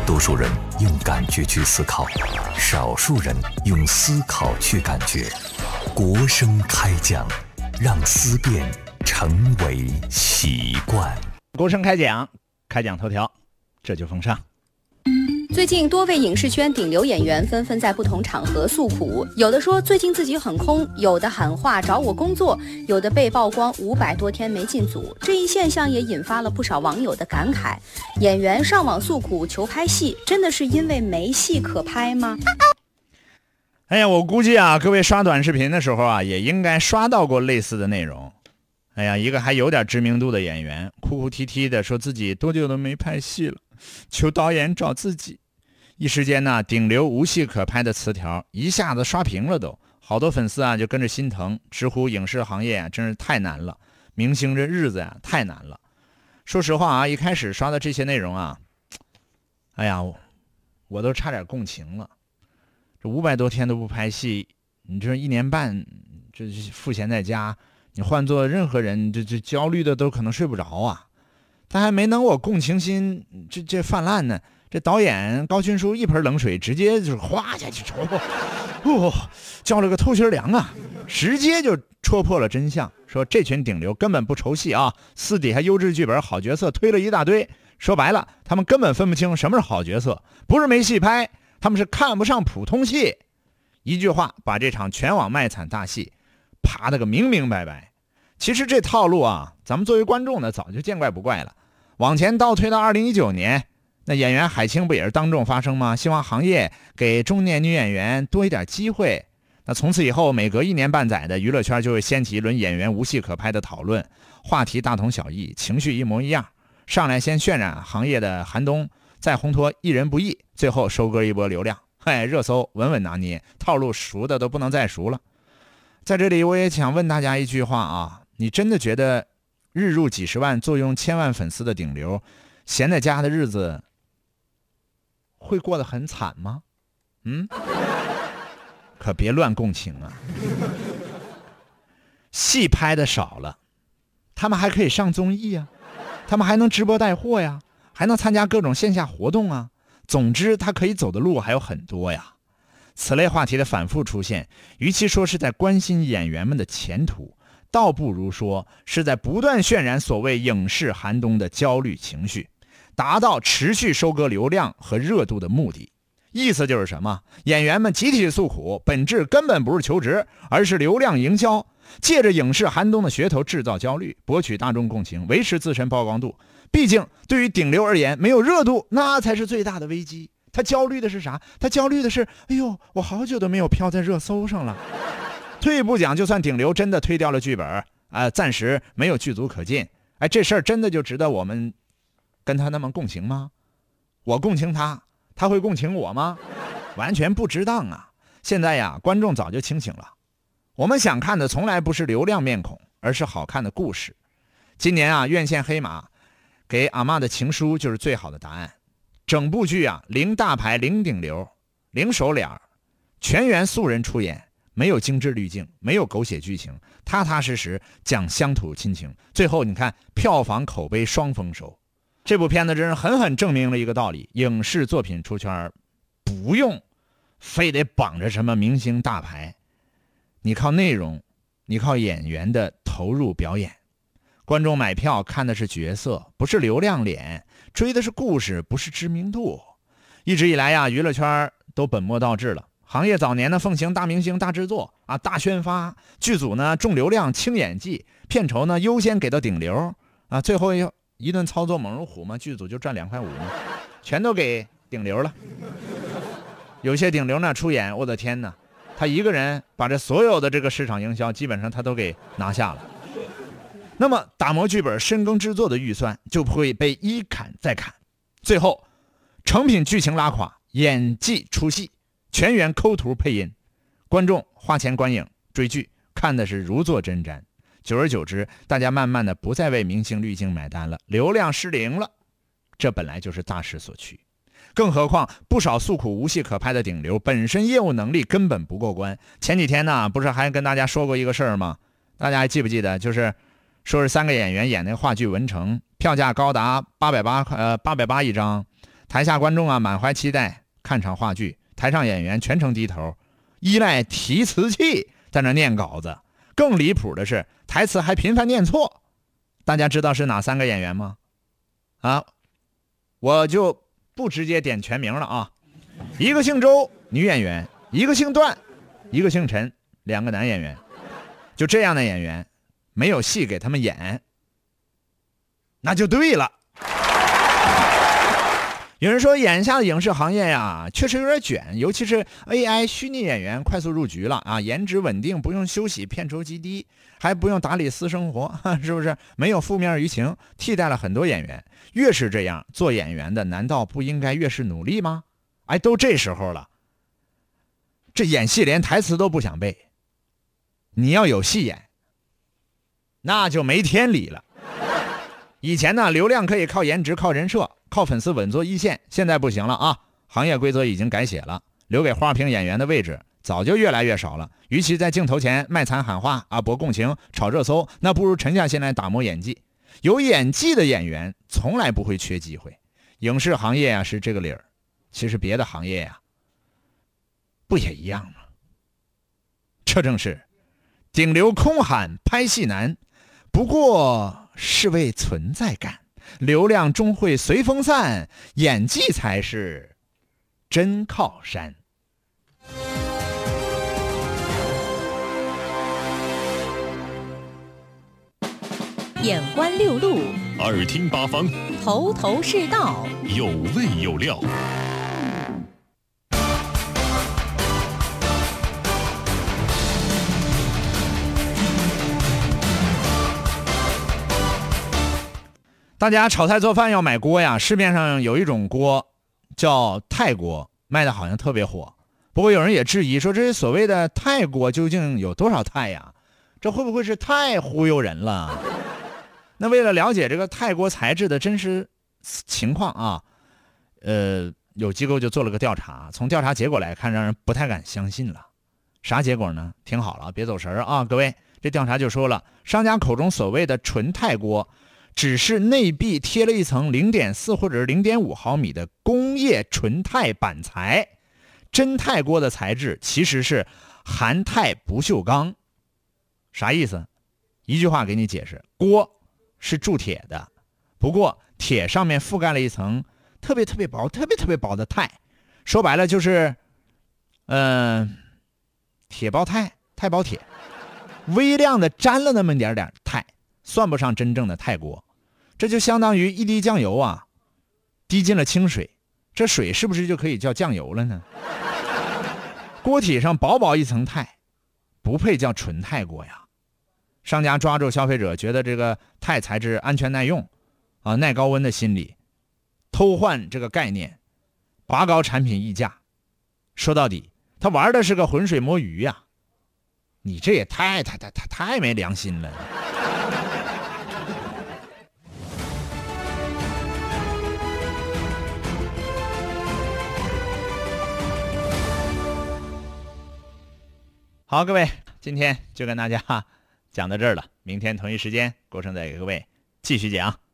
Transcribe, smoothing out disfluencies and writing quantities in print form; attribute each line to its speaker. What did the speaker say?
Speaker 1: 多数人用感觉去思考，少数人用思考去感觉。国声开讲，让思辨成为习惯。
Speaker 2: 国声开讲，开讲头条，这就奉上。
Speaker 3: 最近多位影视圈顶流演员纷纷在不同场合诉苦，有的说最近自己很空，有的喊话找我工作，有的被曝光500多天没进组。这一现象也引发了不少网友的感慨，演员上网诉苦求拍戏，真的是因为没戏可拍吗？
Speaker 2: 哎呀，我估计啊，各位刷短视频的时候啊，也应该刷到过类似的内容。哎呀，一个还有点知名度的演员哭哭啼啼的说自己多久都没拍戏了，求导演找自己。一时间呢，顶流无戏可拍的词条一下子刷屏了都，好多粉丝啊就跟着心疼，直呼影视行业啊真是太难了，明星这日子呀太难了。说实话啊，一开始刷的这些内容啊，哎呀，我都差点共情了。这500多天都不拍戏，你这1年半这赋闲在家，你换做任何人这焦虑的都可能睡不着啊。但还没等我共情心这泛滥呢，这导演高群书一盆冷水直接就是哗下去戳破，浇了个透心凉啊，直接就戳破了真相，说这群顶流根本不愁戏啊，私底下优质剧本好角色推了一大堆，说白了他们根本分不清什么是好角色，不是没戏拍，他们是看不上普通戏。一句话把这场全网卖惨大戏爬得个明明白白。其实这套路啊，咱们作为观众呢早就见怪不怪了。往前倒推到2019年，那演员海清不也是当众发声吗？希望行业给中年女演员多一点机会。那从此以后，每隔1年半载的娱乐圈就会掀起一轮演员无戏可拍的讨论，话题大同小异，情绪一模一样。上来先渲染行业的寒冬，再烘托艺人不易，最后收割一波流量。热搜稳稳拿捏，套路熟的都不能再熟了。在这里我也想问大家一句话啊，你真的觉得日入几十万坐拥千万粉丝的顶流闲在家的日子会过得很惨吗？可别乱共情啊。戏拍的少了，他们还可以上综艺啊，他们还能直播带货呀，还能参加各种线下活动啊。总之他可以走的路还有很多呀。此类话题的反复出现，与其说是在关心演员们的前途，倒不如说是在不断渲染所谓影视寒冬的焦虑情绪，达到持续收割流量和热度的目的。意思就是什么？演员们集体诉苦，本质根本不是求职，而是流量营销，借着影视寒冬的噱头制造焦虑，博取大众共情，维持自身曝光度。毕竟对于顶流而言，没有热度那才是最大的危机。他焦虑的是啥？他焦虑的是，哎呦，我好久都没有飘在热搜上了。退一步讲，就算顶流真的推掉了剧本，暂时没有剧组可进，这事儿真的就值得我们跟他那么共情吗？我共情他，他会共情我吗？完全不值当啊！现在呀，观众早就清醒了，我们想看的从来不是流量面孔，而是好看的故事。今年啊，院线黑马给阿嬷的情书就是最好的答案。整部剧啊，零大牌，零顶流，零熟脸，全员素人出演，没有精致滤镜，没有狗血剧情，踏踏实实讲乡土亲情。最后你看，票房口碑双丰收。这部片子真是狠狠证明了一个道理：影视作品出圈不用非得绑着什么明星大牌，你靠内容，你靠演员的投入表演。观众买票看的是角色，不是流量脸，追的是故事，不是知名度。一直以来呀，娱乐圈都本末倒置了。行业早年呢奉行大明星大制作啊，大宣发，剧组呢重流量轻演技，片酬呢优先给到顶流啊，最后一顿操作猛如虎嘛，剧组就赚2.5块嘛，全都给顶流了。有些顶流呢出演，我的天哪，他一个人把这所有的这个市场营销基本上他都给拿下了。那么打磨剧本深耕制作的预算就会被一砍再砍，最后成品剧情拉垮，演技出戏，全员抠图配音，观众花钱观影追剧看的是如坐针毡。久而久之，大家慢慢的不再为明星滤镜买单了，流量失灵了，这本来就是大势所趋。更何况不少诉苦无戏可拍的顶流本身业务能力根本不过关。前几天呢，不是还跟大家说过一个事儿吗？大家还记不记得？就是说是3个演员演那个话剧《文成》，票价高达880一张， 台下观众啊满怀期待看场话剧，台上演员全程低头，依赖提词器在那念稿子。更离谱的是，台词还频繁念错。大家知道是哪3个演员吗？我就不直接点全名了啊。一个姓周女演员，一个姓段，一个姓陈，2个男演员。就这样的演员，没有戏给他们演，那就对了。有人说眼下的影视行业呀，确实有点卷，尤其是 AI 虚拟演员快速入局了啊，颜值稳定，不用休息，片酬极低，还不用打理私生活，是不是？没有负面舆情，替代了很多演员。越是这样，做演员的难道不应该越是努力吗？都这时候了，这演戏连台词都不想背，你要有戏演，那就没天理了。以前呢，流量可以靠颜值、靠人设、靠粉丝稳坐一线，现在不行了啊！行业规则已经改写了，留给花瓶演员的位置早就越来越少了。与其在镜头前卖惨喊话啊、博共情、炒热搜，那不如沉下心来打磨演技。有演技的演员从来不会缺机会。影视行业啊是这个理儿，其实别的行业呀，不也一样吗？这正是顶流空喊拍戏难，不过是为存在感，流量终会随风散，演技才是真靠山。
Speaker 4: 眼观六路，
Speaker 1: 耳听八方，
Speaker 4: 头头是道，
Speaker 1: 有味有料。
Speaker 2: 大家炒菜做饭要买锅呀，市面上有一种锅叫泰锅，卖的好像特别火。不过有人也质疑说，这些所谓的泰锅究竟有多少泰呀？这会不会是太忽悠人了？那为了了解这个泰锅材质的真实情况啊，有机构就做了个调查，从调查结果来看，让人不太敢相信了。啥结果呢？听好了，别走神啊，各位。这调查就说了，商家口中所谓的纯泰锅，只是内壁贴了一层 0.4 或者是 0.5 毫米的工业纯钛板材，真钛锅的材质其实是含钛不锈钢。啥意思？一句话给你解释，锅是铸铁的，不过铁上面覆盖了一层特别薄的钛，说白了就是铁包钛，钛包铁，微量的沾了那么点钛，算不上真正的钛锅。这就相当于一滴酱油啊滴进了清水，这水是不是就可以叫酱油了呢？锅体上薄一层钛，不配叫纯钛锅呀。商家抓住消费者觉得这个钛材质安全耐用啊、耐高温的心理，偷换这个概念，拔高产品溢价。说到底，他玩的是个浑水摸鱼呀！你这也太没良心了。好，各位，今天就跟大家讲到这儿了。明天同一时间，郭生再给各位继续讲。